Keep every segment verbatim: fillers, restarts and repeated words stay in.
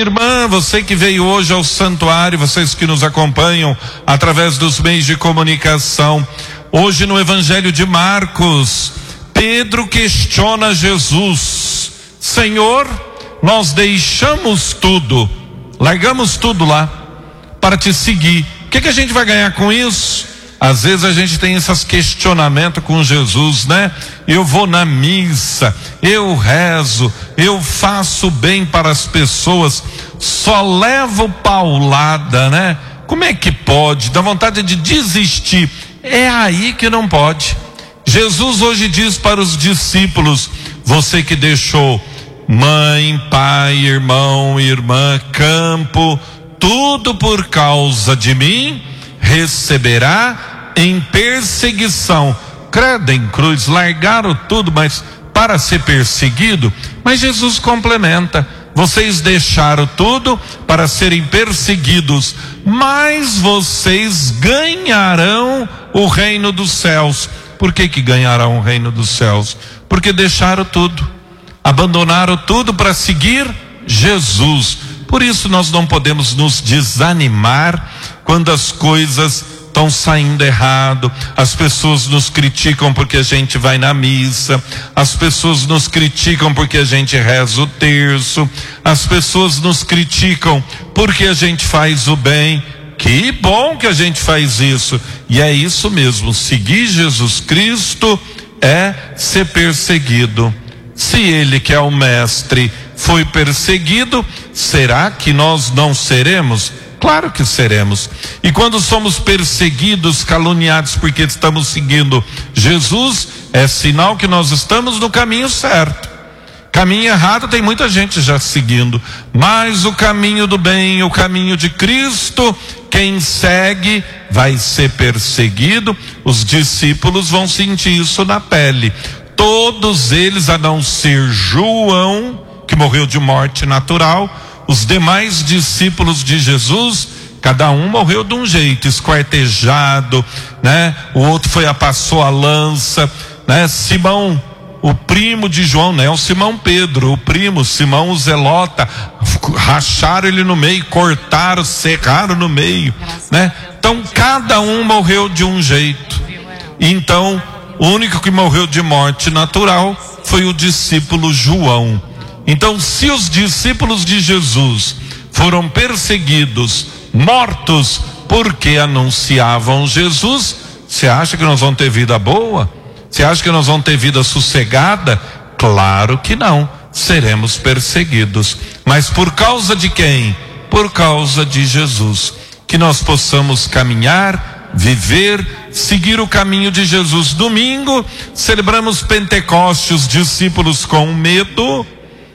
irmã, você que veio hoje ao santuário, vocês que nos acompanham através dos meios de comunicação. Hoje no Evangelho de Marcos, Pedro questiona Jesus: Senhor, nós deixamos tudo, largamos tudo lá para te seguir. O que que a gente vai ganhar com isso? Às vezes a gente tem esses questionamentos com Jesus, né? Eu vou na missa, eu rezo, eu faço bem para as pessoas, só levo paulada, né? Como é que pode? Dá vontade de desistir. É aí que não pode. Jesus hoje diz para os discípulos: você que deixou mãe, pai, irmão, irmã, campo, tudo por causa de mim, receberá em perseguição. Credo em cruz, largaram tudo, mas para ser perseguido. Mas Jesus complementa: vocês deixaram tudo para serem perseguidos, mas vocês ganharão o reino dos céus. Por que que ganharão o reino dos céus? Porque deixaram tudo, abandonaram tudo para seguir Jesus. Por isso nós não podemos nos desanimar quando as coisas estão saindo errado. As pessoas nos criticam porque a gente vai na missa, as pessoas nos criticam porque a gente reza o terço, as pessoas nos criticam porque a gente faz o bem. Que bom que a gente faz isso, e é isso mesmo, seguir Jesus Cristo é ser perseguido. Se ele, que é o mestre, foi perseguido, será que nós não seremos? Claro que seremos. E quando somos perseguidos, caluniados porque estamos seguindo Jesus, é sinal que nós estamos no caminho certo. Caminho errado tem muita gente já seguindo, mas o caminho do bem, o caminho de Cristo, quem segue vai ser perseguido. Os discípulos vão sentir isso na pele. Todos eles, a não ser João, que morreu de morte natural, os demais discípulos de Jesus, cada um morreu de um jeito, esquartejado, né? O outro foi, passou a lança, né? Simão, o primo de João, não é o Simão Pedro, o primo, Simão o Zelota, racharam ele no meio, cortaram, serraram no meio, né? Então cada um morreu de um jeito. Então o único que morreu de morte natural foi o discípulo João. Então, se os discípulos de Jesus foram perseguidos, mortos, porque anunciavam Jesus, você acha que nós vamos ter vida boa? Você acha que nós vamos ter vida sossegada? Claro que não. Seremos perseguidos. Mas por causa de quem? Por causa de Jesus. Que nós possamos caminhar, viver, seguir o caminho de Jesus. Domingo, celebramos Pentecostes, os discípulos com medo,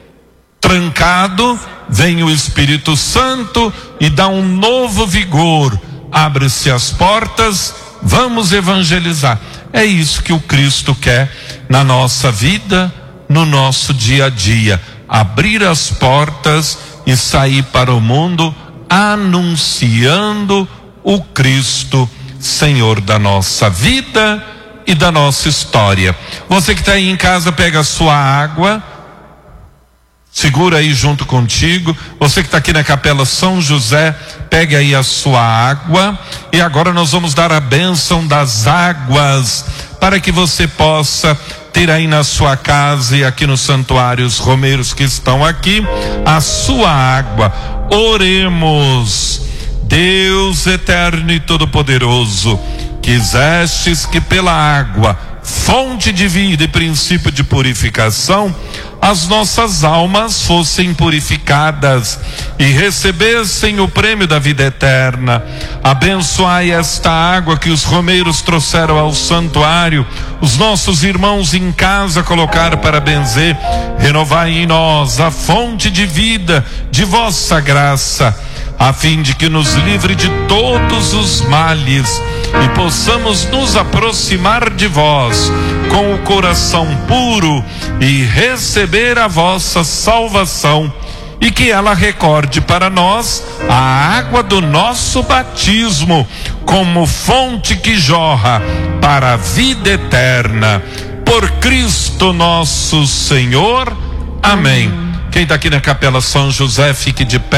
trancado, vem o Espírito Santo e dá um novo vigor. Abre-se as portas, vamos evangelizar. É isso que o Cristo quer na nossa vida, no nosso dia a dia. Abrir as portas e sair para o mundo anunciando o Cristo, Senhor da nossa vida e da nossa história. Você que está aí em casa, pega a sua água, segura aí junto contigo. Você que está aqui na Capela São José, pegue aí a sua água. E agora nós vamos dar a bênção das águas, para que você possa ter aí na sua casa e aqui no santuário, os romeiros que estão aqui, a sua água. Oremos. Deus eterno e todo-poderoso, quisestes que pela água, fonte de vida e princípio de purificação, as nossas almas fossem purificadas e recebessem o prêmio da vida eterna. Abençoai esta água que os romeiros trouxeram ao santuário, os nossos irmãos em casa colocaram para benzer. Renovai em nós a fonte de vida de vossa graça, a fim de que nos livre de todos os males e possamos nos aproximar de vós com o coração puro e receber a vossa salvação, e que ela recorde para nós a água do nosso batismo como fonte que jorra para a vida eterna. Por Cristo nosso Senhor. Amém. Quem está aqui na Capela São José, fique de pé.